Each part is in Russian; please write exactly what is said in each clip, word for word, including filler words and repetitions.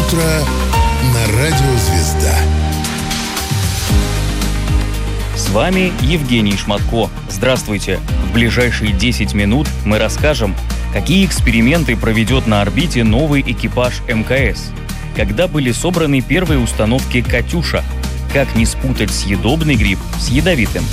утро на радио «Звезда». С вами Евгений Шматко. Здравствуйте. В ближайшие десять минут мы расскажем, какие эксперименты проведет на орбите новый экипаж эм ка эс, когда были собраны первые установки «Катюша», как не спутать съедобный гриб с ядовитым.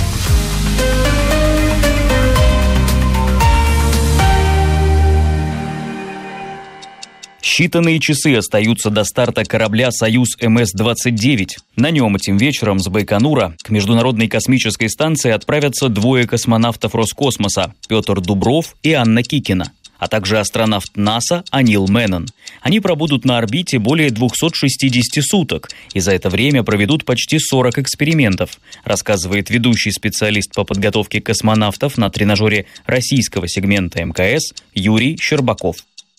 Считанные часы остаются до старта корабля «Союз эм эс двадцать девять». На нем этим вечером с Байконура к Международной космической станции отправятся двое космонавтов Роскосмоса – Петр Дубров и Анна Кикина, а также астронавт НАСА Анил Меннон. Они пробудут на орбите более двухсот шестидесяти суток и за это время проведут почти сорок экспериментов, рассказывает ведущий специалист по подготовке космонавтов на тренажере российского сегмента эм ка эс Юрий Щербаков.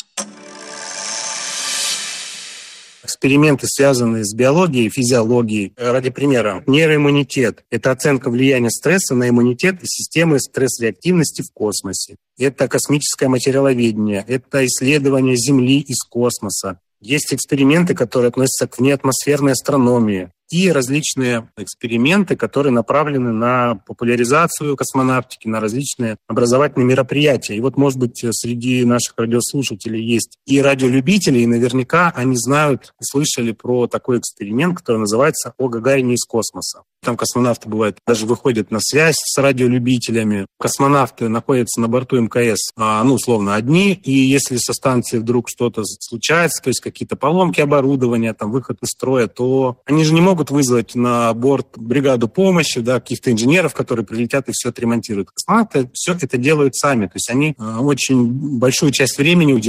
Эксперименты, связанные с биологией и физиологией. Ради примера, нейроиммунитет – это оценка влияния стресса на иммунитет и системы стресс-реактивности в космосе. Это космическое материаловедение, это исследование Земли из космоса. Есть эксперименты, которые относятся к внеатмосферной астрономии. И различные эксперименты, которые направлены на популяризацию космонавтики, на различные образовательные мероприятия. И вот, может быть, среди наших радиослушателей есть и радиолюбители, и наверняка они знают, слышали про такой эксперимент, который называется «О Гагарине из космоса». Там космонавты, бывает, даже выходят на связь с радиолюбителями. Космонавты находятся на борту эм ка эс, ну, условно, одни, и если со станции вдруг что-то случается, то есть какие-то поломки оборудования, там, выход из строя, то они же не могут вызвать на борт бригаду помощи, да, каких-то инженеров, которые прилетят и все отремонтируют. Космонавты все это делают сами, то есть они очень большую часть времени уделяют